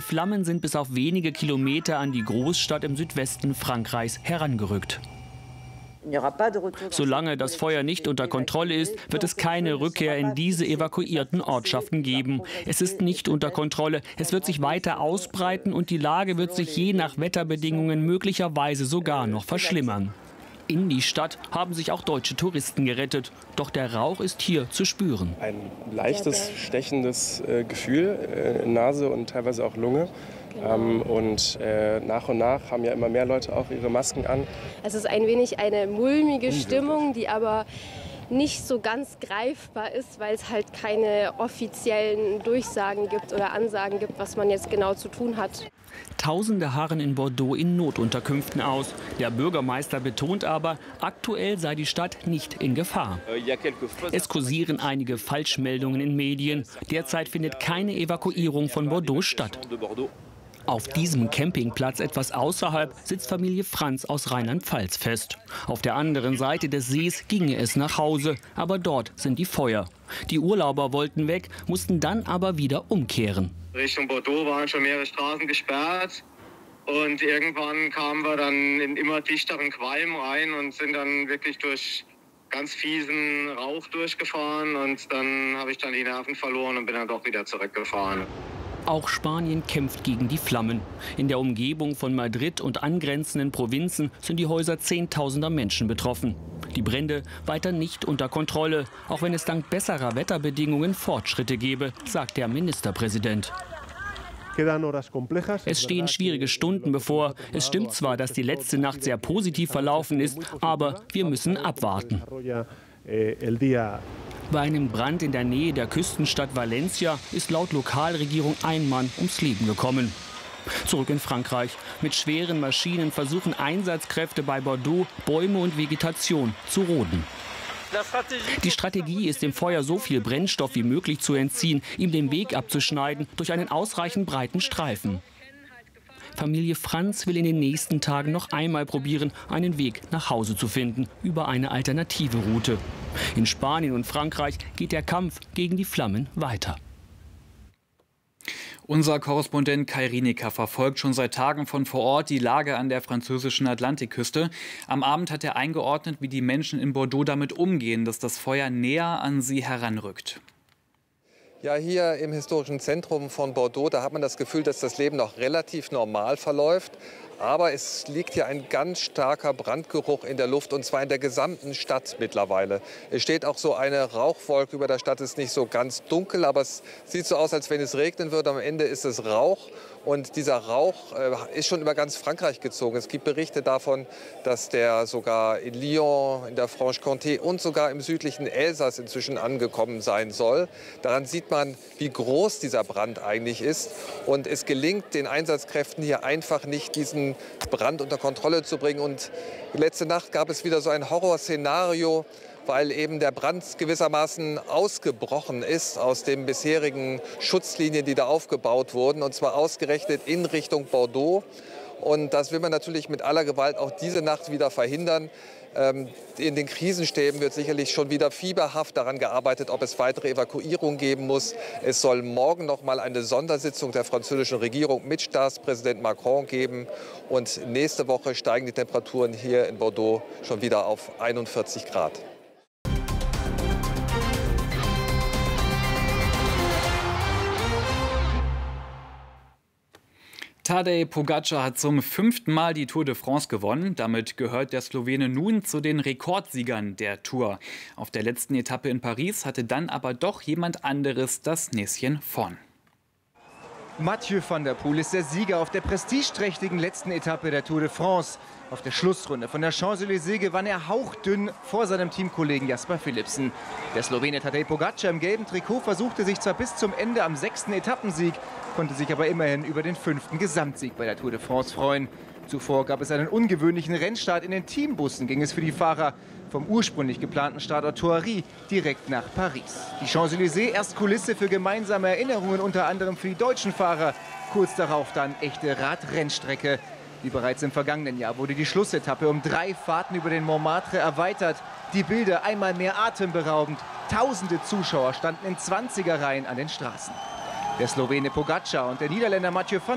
Flammen sind bis auf wenige Kilometer an die Großstadt im Südwesten Frankreichs herangerückt. Solange das Feuer nicht unter Kontrolle ist, wird es keine Rückkehr in diese evakuierten Ortschaften geben. Es ist nicht unter Kontrolle, es wird sich weiter ausbreiten und die Lage wird sich je nach Wetterbedingungen möglicherweise sogar noch verschlimmern. In die Stadt haben sich auch deutsche Touristen gerettet. Doch der Rauch ist hier zu spüren. Ein leichtes, stechendes Gefühl in Nase und teilweise auch Lunge. Nach und nach haben ja immer mehr Leute auch ihre Masken an. Es ist ein wenig eine mulmige Stimmung, die aber nicht so ganz greifbar ist, weil es halt keine offiziellen Durchsagen gibt oder Ansagen gibt, was man jetzt genau zu tun hat. Tausende harren in Bordeaux in Notunterkünften aus. Der Bürgermeister betont aber, aktuell sei die Stadt nicht in Gefahr. Es kursieren einige Falschmeldungen in Medien. Derzeit findet keine Evakuierung von Bordeaux statt. Auf diesem Campingplatz etwas außerhalb sitzt Familie Franz aus Rheinland-Pfalz fest. Auf der anderen Seite des Sees ginge es nach Hause, aber dort sind die Feuer. Die Urlauber wollten weg, mussten dann aber wieder umkehren. Richtung Bordeaux waren schon mehrere Straßen gesperrt und irgendwann kamen wir dann in immer dichteren Qualm rein und sind dann wirklich durch ganz fiesen Rauch durchgefahren und dann habe ich dann die Nerven verloren und bin dann doch wieder zurückgefahren. Auch Spanien kämpft gegen die Flammen. In der Umgebung von Madrid und angrenzenden Provinzen sind die Häuser Zehntausender Menschen betroffen. Die Brände weiter nicht unter Kontrolle, auch wenn es dank besserer Wetterbedingungen Fortschritte gebe, sagt der Ministerpräsident. Es stehen schwierige Stunden bevor. Es stimmt zwar, dass die letzte Nacht sehr positiv verlaufen ist, aber wir müssen abwarten. Bei einem Brand in der Nähe der Küstenstadt Valencia ist laut Lokalregierung ein Mann ums Leben gekommen. Zurück in Frankreich. Mit schweren Maschinen versuchen Einsatzkräfte bei Bordeaux, Bäume und Vegetation zu roden. Die Strategie ist, dem Feuer so viel Brennstoff wie möglich zu entziehen, ihm den Weg abzuschneiden durch einen ausreichend breiten Streifen. Familie Franz will in den nächsten Tagen noch einmal probieren, einen Weg nach Hause zu finden, über eine alternative Route. In Spanien und Frankreich geht der Kampf gegen die Flammen weiter. Unser Korrespondent Kai Rienecker verfolgt schon seit Tagen von vor Ort die Lage an der französischen Atlantikküste. Am Abend hat er eingeordnet, wie die Menschen in Bordeaux damit umgehen, dass das Feuer näher an sie heranrückt. Ja, hier im historischen Zentrum von Bordeaux, da hat man das Gefühl, dass das Leben noch relativ normal verläuft. Aber es liegt hier ein ganz starker Brandgeruch in der Luft, und zwar in der gesamten Stadt mittlerweile. Es steht auch so eine Rauchwolke über der Stadt, es ist nicht so ganz dunkel, aber es sieht so aus, als wenn es regnen würde. Am Ende ist es Rauch, und dieser Rauch ist schon über ganz Frankreich gezogen. Es gibt Berichte davon, dass der sogar in Lyon, in der Franche-Comté und sogar im südlichen Elsass inzwischen angekommen sein soll. Daran sieht man, wie groß dieser Brand eigentlich ist. Und es gelingt den Einsatzkräften hier einfach nicht, diesen Brand unter Kontrolle zu bringen. Und letzte Nacht gab es wieder so ein Horrorszenario, weil eben der Brand gewissermaßen ausgebrochen ist aus den bisherigen Schutzlinien, die da aufgebaut wurden, und zwar ausgerechnet in Richtung Bordeaux. Und das will man natürlich mit aller Gewalt auch diese Nacht wieder verhindern. In den Krisenstäben wird sicherlich schon wieder fieberhaft daran gearbeitet, ob es weitere Evakuierungen geben muss. Es soll morgen noch mal eine Sondersitzung der französischen Regierung mit Staatspräsident Macron geben. Und nächste Woche steigen die Temperaturen hier in Bordeaux schon wieder auf 41 Grad. Tadej Pogačar hat zum 5. Mal die Tour de France gewonnen. Damit gehört der Slowene nun zu den Rekordsiegern der Tour. Auf der letzten Etappe in Paris hatte dann aber doch jemand anderes das Näschen vorn. Mathieu van der Poel ist der Sieger auf der prestigeträchtigen letzten Etappe der Tour de France. Auf der Schlussrunde von der Champs-Élysées gewann er hauchdünn vor seinem Teamkollegen Jasper Philipsen. Der Slowene Tadej Pogačar im gelben Trikot versuchte sich zwar bis zum Ende am 6. Etappensieg, konnte sich aber immerhin über den 5. Gesamtsieg bei der Tour de France freuen. Zuvor gab es einen ungewöhnlichen Rennstart. In den Teambussen ging es für die Fahrer vom ursprünglich geplanten Standort Thoiry direkt nach Paris. Die Champs-Élysées erst Kulisse für gemeinsame Erinnerungen, unter anderem für die deutschen Fahrer. Kurz darauf dann echte Radrennstrecke. Wie bereits im vergangenen Jahr wurde die Schlussetappe um 3 Fahrten über den Montmartre erweitert. Die Bilder einmal mehr atemberaubend. Tausende Zuschauer standen in 20er-Reihen an den Straßen. Der Slowene Pogačar und der Niederländer Mathieu van